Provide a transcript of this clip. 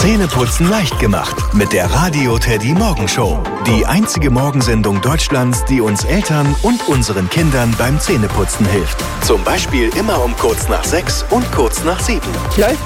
Zähneputzen leicht gemacht mit der Radio Teddy Morgenshow. Die einzige Morgensendung Deutschlands, die uns Eltern und unseren Kindern beim Zähneputzen hilft. Zum Beispiel immer um kurz nach 6 und kurz nach 7.